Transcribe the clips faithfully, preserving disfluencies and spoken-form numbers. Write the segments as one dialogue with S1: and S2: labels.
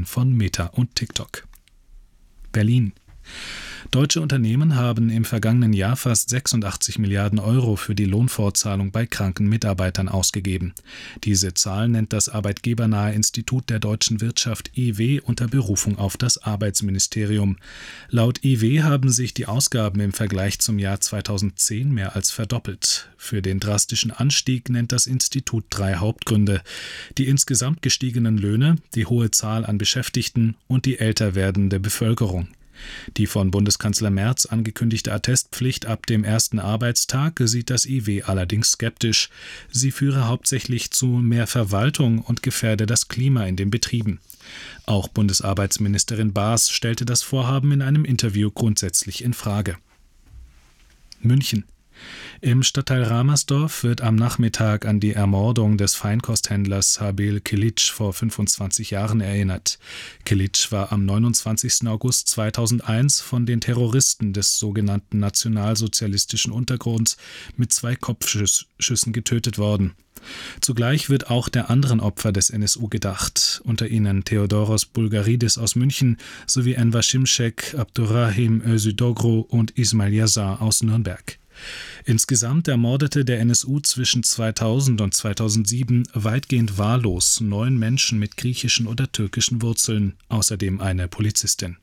S1: Konzern von Meta und TikTok. Berlin. Deutsche Unternehmen haben im vergangenen Jahr fast sechsundachtzig Milliarden Euro für die Lohnfortzahlung bei kranken Mitarbeitern ausgegeben. Diese Zahl nennt das arbeitgebernahe Institut der deutschen Wirtschaft I W unter Berufung auf das Arbeitsministerium. Laut I W haben sich die Ausgaben im Vergleich zum Jahr zweitausendzehn mehr als verdoppelt. Für den drastischen Anstieg nennt das Institut drei Hauptgründe: die insgesamt gestiegenen Löhne, die hohe Zahl an Beschäftigten und die älter werdende Bevölkerung. Die von Bundeskanzler Merz angekündigte Attestpflicht ab dem ersten Arbeitstag sieht das I W allerdings skeptisch. Sie führe hauptsächlich zu mehr Verwaltung und gefährde das Klima in den Betrieben. Auch Bundesarbeitsministerin Baas stellte das Vorhaben in einem Interview grundsätzlich in Frage. München. Im Stadtteil Ramersdorf wird am Nachmittag an die Ermordung des Feinkosthändlers Habil Kilic vor fünfundzwanzig Jahren erinnert. Kilic war am neunundzwanzigsten August zweitausendeins von den Terroristen des sogenannten nationalsozialistischen Untergrunds mit zwei Kopfschüssen getötet worden. Zugleich wird auch der anderen Opfer des N S U gedacht, unter ihnen Theodoros Bulgaridis aus München sowie Enver Şimşek, Abdurrahim Özüdoglu und Ismail Yazar aus Nürnberg. Insgesamt ermordete der N S U zwischen zweitausend und zweitausendsieben weitgehend wahllos neun Menschen mit griechischen oder türkischen Wurzeln, außerdem eine Polizistin.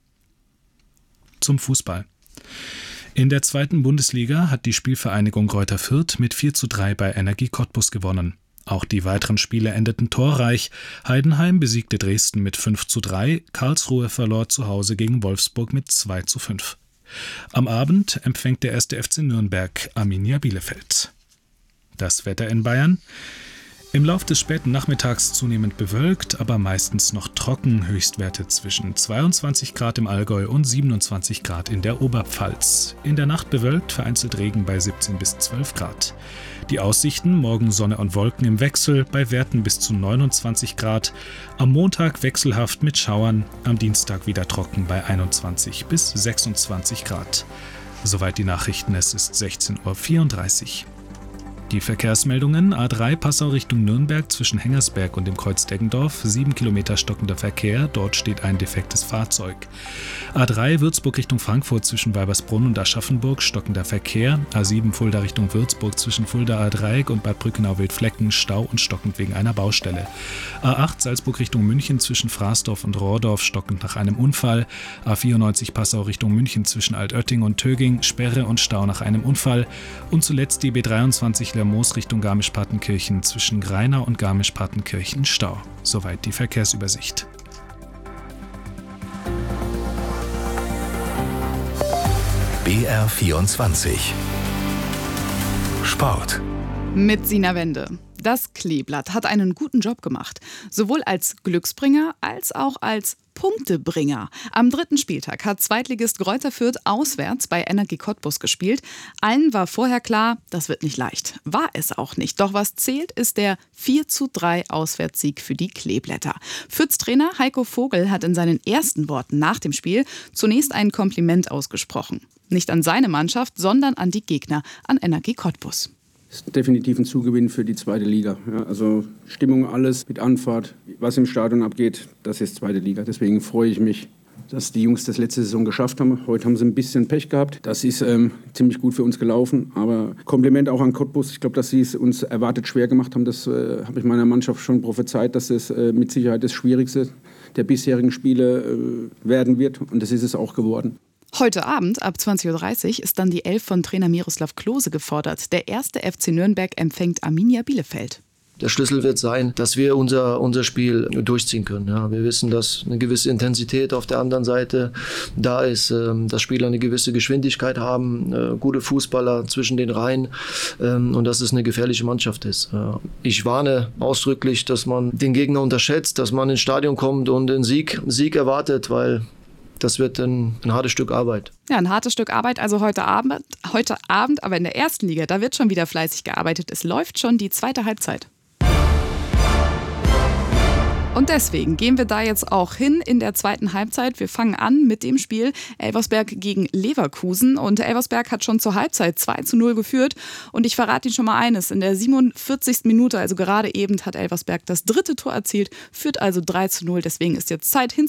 S1: Zum Fußball. In der zweiten Bundesliga hat die Spielvereinigung Greuther Fürth mit vier zu drei bei Energie Cottbus gewonnen. Auch die weiteren Spiele endeten torreich. Heidenheim besiegte Dresden mit fünf zu drei, Karlsruhe verlor zu Hause gegen Wolfsburg mit zwei zu fünf. Am Abend empfängt der erste F C Nürnberg Arminia Bielefeld. Das Wetter in Bayern. Im Lauf des späten Nachmittags zunehmend bewölkt, aber meistens noch trocken. Höchstwerte zwischen zweiundzwanzig Grad im Allgäu und siebenundzwanzig Grad in der Oberpfalz. In der Nacht bewölkt, vereinzelt Regen bei siebzehn bis zwölf Grad. Die Aussichten: morgen Sonne und Wolken im Wechsel, bei Werten bis zu neunundzwanzig Grad. Am Montag wechselhaft mit Schauern, am Dienstag wieder trocken bei einundzwanzig bis sechsundzwanzig Grad. Soweit die Nachrichten, es ist sechzehn Uhr vierunddreißig. Die Verkehrsmeldungen: A drei Passau Richtung Nürnberg zwischen Hengersberg und dem Kreuz Deggendorf, sieben Kilometer stockender Verkehr, dort steht ein defektes Fahrzeug. A drei Würzburg Richtung Frankfurt zwischen Weibersbrunn und Aschaffenburg, stockender Verkehr. A sieben Fulda Richtung Würzburg zwischen Fulda-A-Dreieck und Bad Brückenau-Wildflecken, Stau und stockend wegen einer Baustelle. A acht Salzburg Richtung München zwischen Fraßdorf und Rohrdorf, stockend nach einem Unfall. A vierundneunzig Passau Richtung München zwischen Altötting und Töging, Sperre und Stau nach einem Unfall. Und zuletzt die B dreiundzwanzig Moos Richtung Garmisch-Partenkirchen zwischen Greinau und Garmisch-Partenkirchen, Stau. Soweit die Verkehrsübersicht.
S2: B R vierundzwanzig Sport.
S3: Mit Sina Wende. Das Kleeblatt hat einen guten Job gemacht. Sowohl als Glücksbringer als auch als Punktebringer. Am dritten Spieltag hat Zweitligist Greuther Fürth auswärts bei Energie Cottbus gespielt. Allen war vorher klar, das wird nicht leicht. War es auch nicht. Doch was zählt, ist der vier zu drei Auswärtssieg für die Kleeblätter. Fürths Trainer Heiko Vogel hat in seinen ersten Worten nach dem Spiel zunächst ein Kompliment ausgesprochen. Nicht an seine Mannschaft, sondern an die Gegner, an Energie Cottbus.
S4: Ist definitiv ein Zugewinn für die zweite Liga. Ja, also Stimmung, alles mit Anfahrt, was im Stadion abgeht, das ist zweite Liga. Deswegen freue ich mich, dass die Jungs das letzte Saison geschafft haben. Heute haben sie ein bisschen Pech gehabt. Das ist ähm, ziemlich gut für uns gelaufen. Aber Kompliment auch an Cottbus. Ich glaube, dass sie es uns erwartet schwer gemacht haben. Das äh, habe ich meiner Mannschaft schon prophezeit, dass es äh, mit Sicherheit das Schwierigste der bisherigen Spiele äh, werden wird. Und das ist es auch geworden.
S3: Heute Abend ab zwanzig Uhr dreißig ist dann die Elf von Trainer Miroslav Klose gefordert. Der erste F C Nürnberg empfängt Arminia Bielefeld.
S5: Der Schlüssel wird sein, dass wir unser, unser Spiel durchziehen können. Ja, wir wissen, dass eine gewisse Intensität auf der anderen Seite da ist, dass Spieler eine gewisse Geschwindigkeit haben, gute Fußballer zwischen den Reihen und dass es eine gefährliche Mannschaft ist. Ich warne ausdrücklich, dass man den Gegner unterschätzt, dass man ins Stadion kommt und einen Sieg, Sieg erwartet, weil das wird ein, ein hartes Stück Arbeit.
S3: Ja, ein hartes Stück Arbeit, also heute Abend, heute Abend, aber in der ersten Liga, da wird schon wieder fleißig gearbeitet. Es läuft schon die zweite Halbzeit. Und deswegen gehen wir da jetzt auch hin in der zweiten Halbzeit. Wir fangen an mit dem Spiel Elversberg gegen Leverkusen. Und Elversberg hat schon zur Halbzeit zwei zu null geführt. Und ich verrate Ihnen schon mal eines. In der siebenundvierzigsten Minute, also gerade eben, hat Elversberg das dritte Tor erzielt, führt also drei zu null. Deswegen ist jetzt Zeit hin